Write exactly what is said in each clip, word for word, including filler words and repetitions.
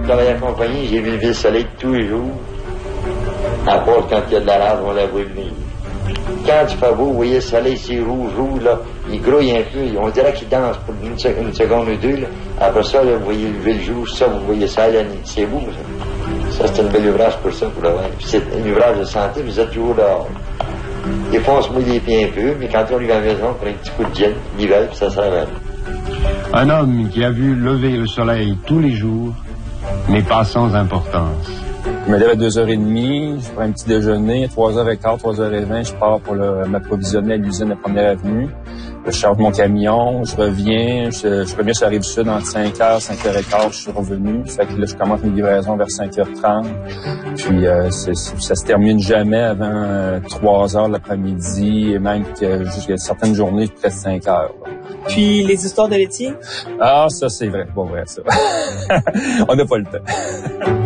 travaille à la compagnie, j'ai vu le soleil tous les jours. À part quand il y a de la lave, on la voit venir. Quand il fait beau, vous voyez le soleil, c'est rouge, rouge, là. Il grouille un peu. On dirait qu'il danse pour une, une seconde ou deux, là. Après ça, là, vous voyez lever le jour, ça, vous voyez ça la nuit. C'est beau, ça. Ça, c'est un bel ouvrage pour ça, pour le voir. Puis c'est un ouvrage de santé, vous êtes toujours dehors. Des fois, on se mouille les pieds un peu, mais quand on arrive à la maison, on prend un petit coup de gin, l'hiver, puis ça s'arrête. Un homme qui a vu lever le soleil tous les jours n'est pas sans importance. Je me lève à deux heures trente, je prends un petit déjeuner, à trois heures quinze, trois heures vingt, je pars pour le, m'approvisionner à l'usine de Première Avenue. Je charge mon camion, je reviens, je, je reviens sur la Rive-Sud entre cinq heures, cinq heures quinze, je suis revenu. Fait que là, je commence mes livraisons vers cinq heures trente. Puis euh, c'est, ça se termine jamais avant euh, trois heures l'après-midi, et même que jusqu'à certaines journées, presque cinq heures. Là. Puis les histoires de laitier? Ah, ça c'est vrai, pas vrai ça. On n'a pas le temps.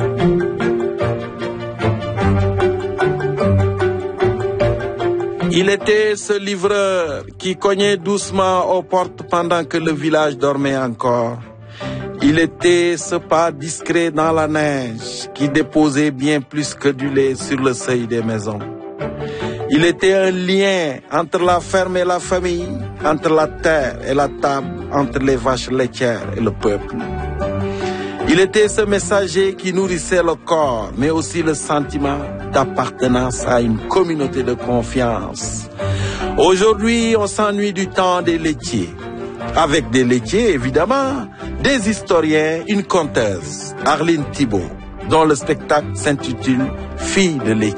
Il était ce livreur qui cognait doucement aux portes pendant que le village dormait encore. Il était ce pas discret dans la neige qui déposait bien plus que du lait sur le seuil des maisons. Il était un lien entre la ferme et la famille, entre la terre et la table, entre les vaches laitières et le peuple. Il était ce messager qui nourrissait le corps, mais aussi le sentiment d'appartenance à une communauté de confiance. Aujourd'hui, on s'ennuie du temps des laitiers. Avec des laitiers, évidemment, des historiens, une conteuse, Arline Thibault, dont le spectacle s'intitule « Fille de laitier ».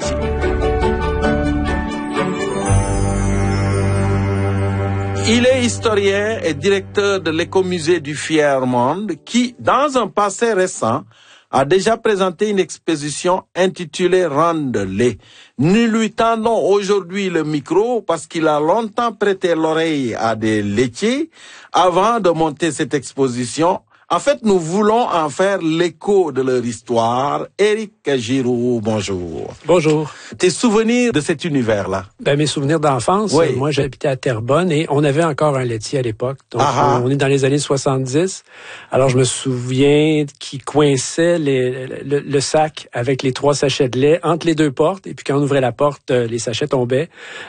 Il est historien et directeur de l'écomusée du Fier Monde qui, dans un passé récent, a déjà présenté une exposition intitulée « Rente de lait ». Nous lui tendons aujourd'hui le micro parce qu'il a longtemps prêté l'oreille à des laitiers avant de monter cette exposition. En fait, nous voulons en faire l'écho de leur histoire. Éric Giroux, bonjour. Bonjour. Tes souvenirs de cet univers-là? Ben, mes souvenirs d'enfance, oui. Moi, j'habitais à Terrebonne et on avait encore un laitier à l'époque. Donc, on, on est dans les années soixante-dix. Alors, je me souviens qu'il coinçait les, le, le sac avec les trois sachets de lait entre les deux portes. Et puis, quand on ouvrait la porte, les sachets tombaient.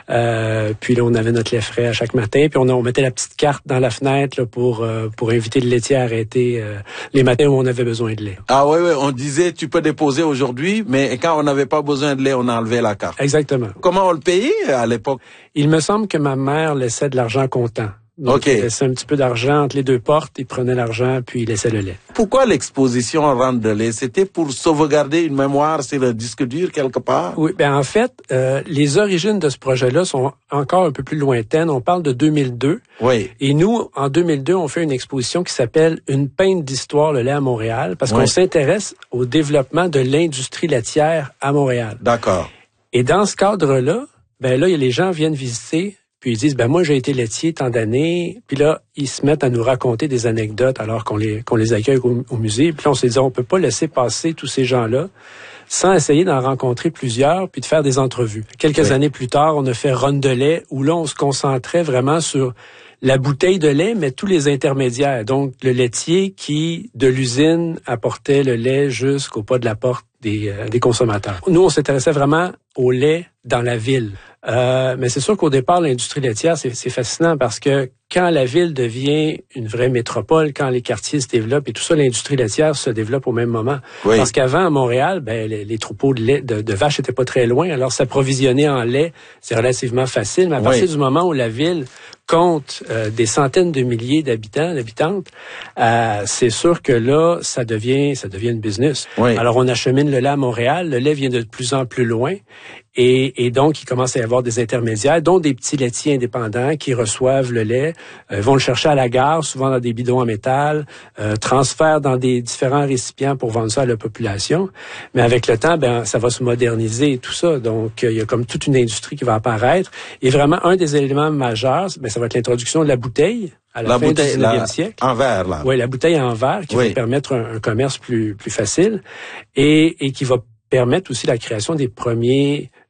Euh, puis là, on avait notre lait frais à chaque matin. Puis, on, on mettait la petite carte dans la fenêtre là, pour, euh, pour inviter le laitier à arrêter Euh, les matins où on avait besoin de lait. Ah oui, oui, on disait tu peux déposer aujourd'hui, mais quand on n'avait pas besoin de lait, on enlevait la carte. Exactement. Comment on le payait à l'époque? Il me semble que ma mère laissait de l'argent comptant. Donc, okay. Il laissait un petit peu d'argent entre les deux portes, il prenait l'argent, puis il laissait le lait. Pourquoi l'exposition Rente de lait? C'était pour sauvegarder une mémoire sur le disque dur quelque part? Oui, ben en fait, euh, les origines de ce projet-là sont encore un peu plus lointaines. On parle de deux mille deux. Oui. Et nous, en deux mille deux, on fait une exposition qui s'appelle « Une peinte d'histoire, le lait à Montréal », parce oui. qu'on s'intéresse au développement de l'industrie laitière à Montréal. D'accord. Et dans ce cadre-là, ben là, les gens viennent visiter. Puis ils disent, ben moi j'ai été laitier tant d'années. Puis là, ils se mettent à nous raconter des anecdotes alors qu'on les qu'on les accueille au, au musée. Puis là, on s'est dit, on peut pas laisser passer tous ces gens-là sans essayer d'en rencontrer plusieurs puis de faire des entrevues. Quelques oui. années plus tard, on a fait Rente de lait où là, on se concentrait vraiment sur la bouteille de lait, mais tous les intermédiaires. Donc, le laitier qui, de l'usine, apportait le lait jusqu'au pas de la porte des, euh, des consommateurs. Nous, on s'intéressait vraiment au lait dans la ville. Euh, mais c'est sûr qu'au départ, l'industrie laitière, c'est, c'est fascinant parce que quand la ville devient une vraie métropole, quand les quartiers se développent et tout ça, l'industrie laitière se développe au même moment. Oui. Parce qu'avant, à Montréal, ben, les, les troupeaux de lait, de, de vaches étaient pas très loin. Alors, s'approvisionner en lait, c'est relativement facile. Mais à partir oui. du moment où la ville compte euh, des centaines de milliers d'habitants, d'habitantes, euh, c'est sûr que là, ça devient, ça devient une business. Oui. Alors, on achemine le lait à Montréal. Le lait vient de plus en plus loin. Et, et donc, il commence à y avoir des intermédiaires, dont des petits laitiers indépendants qui reçoivent le lait, euh, vont le chercher à la gare, souvent dans des bidons en métal, euh, transfèrent dans des différents récipients pour vendre ça à la population. Mais avec le temps, ben ça va se moderniser et tout ça. Donc, euh, il y a comme toute une industrie qui va apparaître. Et vraiment, un des éléments majeurs, ben, ça va être l'introduction de la bouteille. À la, la fin bouteille, du dix-neuvième siècle. En verre, là. Oui, la bouteille en verre qui oui. va permettre un, un commerce plus, plus facile et, et qui va permettre aussi la création des premiers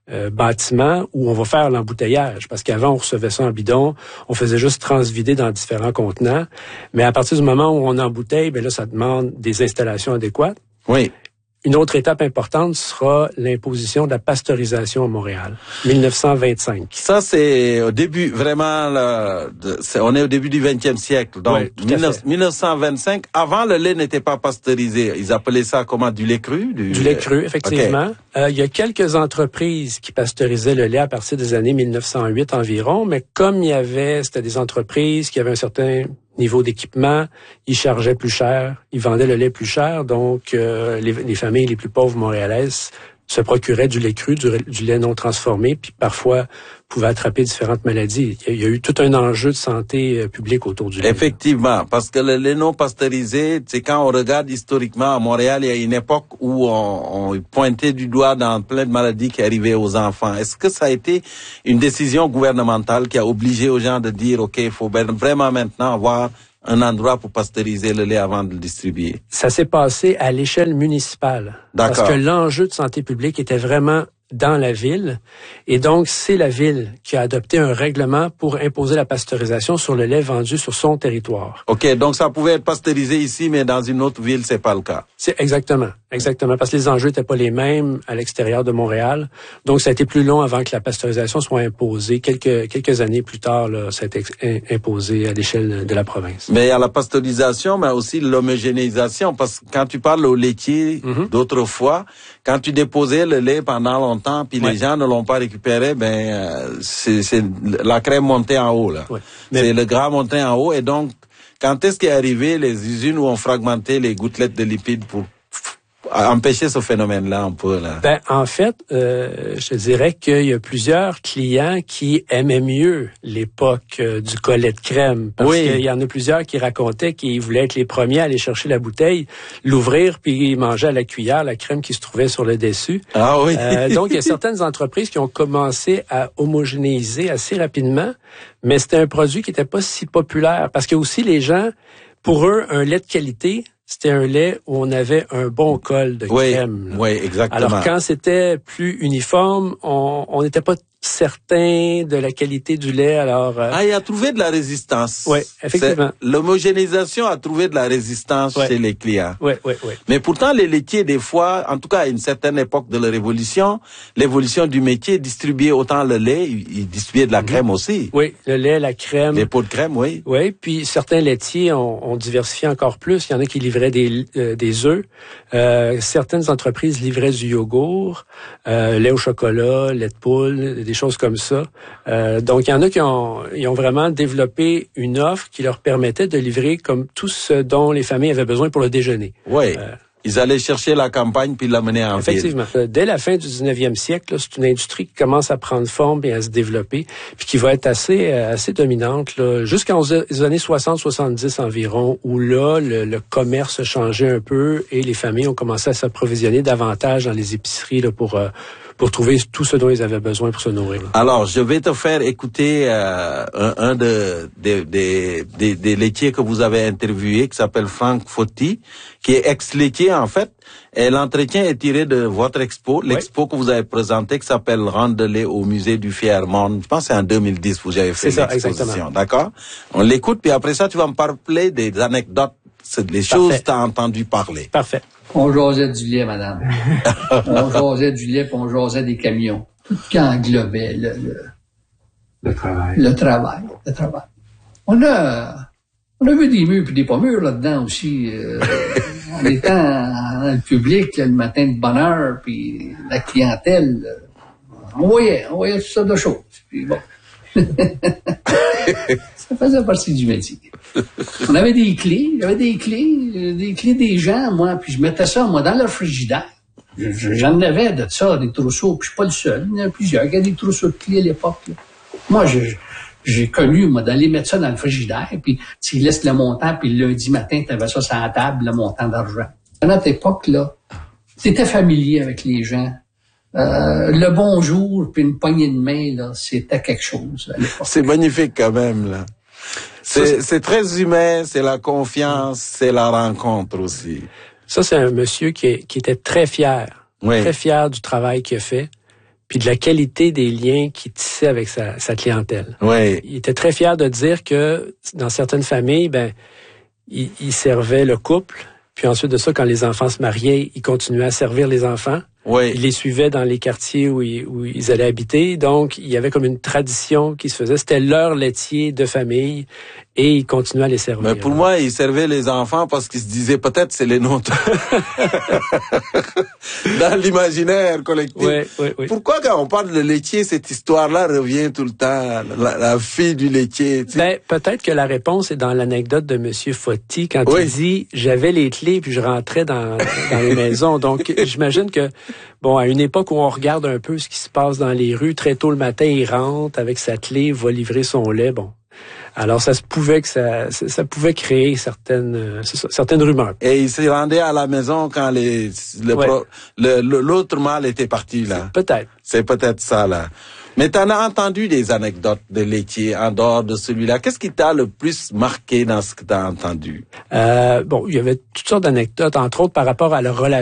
euh, bâtiment où on va faire l'embouteillage. Parce qu'avant, on recevait ça en bidon, on faisait juste transvider dans différents contenants. Mais à partir du moment où on embouteille, ben là, ça demande des installations adéquates. Oui. Une autre étape importante sera l'imposition de la pasteurisation à Montréal, mille neuf cent vingt-cinq. Ça, c'est au début, vraiment, là, de, c'est, on est au début du vingtième siècle. Donc, ouais, mille neuf cent vingt-cinq, avant, le lait n'était pas pasteurisé. Ils appelaient ça comment? Du lait cru? Du, du lait cru, effectivement. Okay. Euh, il y a quelques entreprises qui pasteurisaient le lait à partir des années mille neuf cent huit environ, mais comme il y avait, c'était des entreprises qui avaient un certain niveau d'équipement, ils chargeaient plus cher, ils vendaient le lait plus cher, donc euh, les, les familles les plus pauvres montréalaises se procuraient du lait cru, du, du lait non transformé, puis parfois pouvaient attraper différentes maladies. Il y a, il y a eu tout un enjeu de santé euh, publique autour du lait. Effectivement, parce que le lait non pasteurisé, c'est quand on regarde historiquement à Montréal, il y a une époque où on, on pointait du doigt dans plein de maladies qui arrivaient aux enfants. Est-ce que ça a été une décision gouvernementale qui a obligé aux gens de dire, OK, il faut vraiment maintenant avoir un endroit pour pasteuriser le lait avant de le distribuer? Ça s'est passé à l'échelle municipale. D'accord. Parce que l'enjeu de santé publique était vraiment dans la ville. Et donc, c'est la ville qui a adopté un règlement pour imposer la pasteurisation sur le lait vendu sur son territoire. OK, donc ça pouvait être pasteurisé ici, mais dans une autre ville, c'est pas le cas. C'est exactement, exactement, parce que les enjeux n'étaient pas les mêmes à l'extérieur de Montréal. Donc, ça a été plus long avant que la pasteurisation soit imposée. Quelques quelques années plus tard, là, ça a été imposé à l'échelle de la province. Mais il y a la pasteurisation, mais aussi l'homogénéisation, parce que quand tu parles aux laitiers mm-hmm. d'autrefois, quand tu déposais le lait pendant longtemps, puis ouais. les gens ne l'ont pas récupéré, ben euh, c'est, c'est la crème montée en haut là. Ouais. Mais... C'est le gras monté en haut, et donc quand est-ce qu'est arrivé les usines où on fragmentait les gouttelettes de lipides pour empêcher ce phénomène-là un peu là? Ben en fait, euh, je dirais qu'il y a plusieurs clients qui aimaient mieux l'époque euh, du collet de crème, parce oui. qu'il y en a plusieurs qui racontaient qu'ils voulaient être les premiers à aller chercher la bouteille, l'ouvrir puis manger à la cuillère la crème qui se trouvait sur le dessus. Ah oui. euh, donc il y a certaines entreprises qui ont commencé à homogénéiser assez rapidement, mais c'était un produit qui n'était pas si populaire, parce que aussi les gens, pour eux, un lait de qualité, c'était un lait où on avait un bon col de oui, crème. Oui, exactement. Alors, quand c'était plus uniforme, on n'était pas certain de la qualité du lait. Alors, euh... ah, il a trouvé de la résistance. Oui, effectivement. C'est, l'homogénéisation a trouvé de la résistance ouais. chez les clients. Oui, oui, oui. Mais pourtant, les laitiers, des fois, en tout cas à une certaine époque de leur évolution, l'évolution du métier, distribuer autant le lait, ils distribuaient de la mm-hmm. crème aussi. Oui, le lait, la crème. Les pots de crème, oui. Oui, puis certains laitiers ont, ont diversifié encore plus. Il y en a qui livraient des, euh, des œufs. Euh, certaines entreprises livraient du yogourt, euh, lait au chocolat, lait de poule, des choses comme ça. Euh, donc, il y en a qui ont, ils ont vraiment développé une offre qui leur permettait de livrer comme tout ce dont les familles avaient besoin pour le déjeuner. Oui. Euh, Ils allaient chercher la campagne puis l'amener en ville. Effectivement. Dès la fin du dix-neuvième siècle, là, c'est une industrie qui commence à prendre forme et à se développer, puis qui va être assez assez dominante là, jusqu'aux années soixante soixante-dix environ, où là, le, le commerce a changé un peu et les familles ont commencé à s'approvisionner davantage dans les épiceries là, pour... Euh, pour trouver tout ce dont ils avaient besoin pour se nourrir. Alors, je vais te faire écouter euh, un, un de, des de, de, de laitiers que vous avez interviewé, qui s'appelle Franck Fauty, qui est ex-laitier en fait. Et l'entretien est tiré de votre expo, l'expo oui. que vous avez présentée, qui s'appelle Rente de lait au musée du Fier-Monde. Je pense que c'est en deux mille dix que vous avez fait c'est l'exposition. Ça, exactement. D'accord? On l'écoute, puis après ça, tu vas me parler des anecdotes, des choses que tu as entendu parler. Parfait. On jasait du lait, madame. On jasait du lait, puis on jasait des camions. Tout ce qui englobait le, le, le travail. Le travail. Le travail. On a, on a vu des murs puis des pas mûrs là-dedans aussi. Euh, en étant dans le public, là, le matin de bonne heure, puis la clientèle, on voyait, on voyait toutes sortes de choses. Puis bon. Ça faisait partie du métier. On avait des clés, j'avais des clés, des clés des gens, moi, puis je mettais ça, moi, dans le frigidaire. J'en avais de ça, des trousseaux, puis je suis pas le seul, il y en a plusieurs, il y a des trousseaux de clés à l'époque. Là. Moi, j'ai, j'ai connu, moi, d'aller mettre ça dans le frigidaire, puis tu laisses le montant, puis le lundi matin, tu avais ça sur la table, le montant d'argent. À notre époque, là, tu étais familier avec les gens. Euh, le bonjour, puis une poignée de main, là, c'était quelque chose à l'époque. C'est magnifique quand même, là. C'est, c'est très humain, c'est la confiance, c'est la rencontre aussi. Ça, c'est un monsieur qui, est, qui était très fier, oui. très fier du travail qu'il a fait. puis de la qualité des liens qu'il tissait avec sa, sa clientèle. Oui. Il était très fier de dire que dans certaines familles, ben, il, il servait le couple, puis ensuite de ça, quand les enfants se mariaient, il continuait à servir les enfants. Oui. Il les suivait dans les quartiers où ils, où ils allaient habiter. Donc, il y avait comme une tradition qui se faisait. C'était leur laitier de famille et il continuait à les servir. Mais pour moi, il servait les enfants parce qu'il se disait peut-être c'est les nôtres. Dans l'imaginaire collectif. Oui, oui, oui. Pourquoi quand on parle de laitier, cette histoire-là revient tout le temps? La, la fille du laitier. Tu sais? Ben, peut-être que la réponse est dans l'anecdote de Monsieur Foti quand Oui. il dit « J'avais les clés puis je rentrais dans, dans les maisons ». Donc, j'imagine que bon, à une époque où on regarde un peu ce qui se passe dans les rues, très tôt le matin, il rentre avec sa clé, va livrer son lait, bon. Alors, ça se pouvait que ça, ça, ça pouvait créer certaines, euh, certaines rumeurs. Et il se rendait à la maison quand les, le Ouais. pro, le, le, l'autre mâle était parti, là. Peut-être. C'est peut-être ça, là. Mais t'en as entendu des anecdotes de laitier en dehors de celui-là. Qu'est-ce qui t'a le plus marqué dans ce que t'as entendu? Euh, bon, il y avait toutes sortes d'anecdotes, entre autres par rapport à leur relation